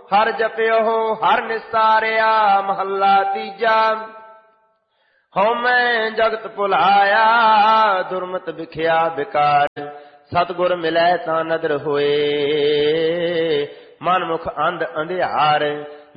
ਹਰ ਜਪਿਓ ਹਰ ਨਿਸਤਾਰਿਆ। ਮਹੱਲਾ ਤੀਜਾ। ਹਉਮੈ ਜਗਤ ਭੁਲਾਇਆ ਦੁਰਮਤਿ ਵਿਖਿਆ ਵਿਕਾਰ। ਸਤਿਗੁਰ ਮਿਲੈ ਤਾਂ ਨਦਰ ਹੋਏ ਮਨ ਮੁਖ ਅੰਧ ਅੰਧਿਆਰ।